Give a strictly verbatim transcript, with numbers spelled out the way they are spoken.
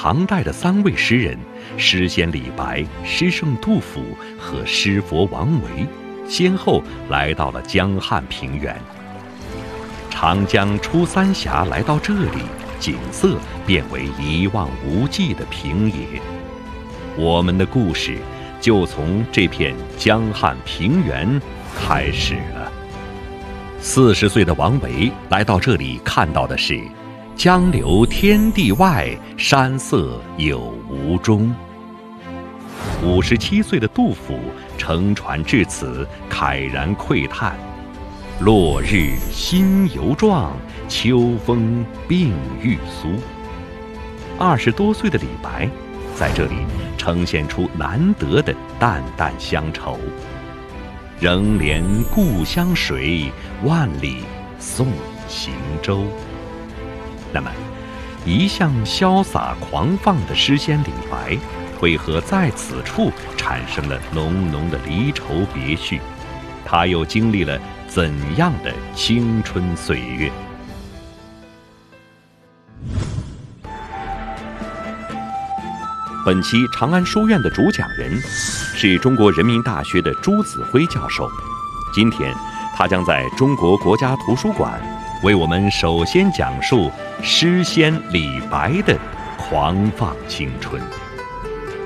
唐代的三位诗人诗仙李白、诗圣杜甫和诗佛王维，先后来到了江汉平原。长江出三峡来到这里，景色变为一望无际的平野。我们的故事就从这片江汉平原开始了。四十岁的王维来到这里，看到的是江流天地外，山色有无中。五十七岁的杜甫乘船至此，慨然喟叹：落日心犹壮，秋风鬓欲苏。二十多岁的李白在这里呈现出难得的淡淡乡愁：仍怜故乡水，万里送行舟。那么，一向潇洒狂放的诗仙李白，为何在此处产生了浓浓的离愁别绪？他又经历了怎样的青春岁月？本期长安书院的主讲人是中国人民大学的朱子辉教授。今天，他将在中国国家图书馆为我们首先讲述诗仙李白的狂放青春。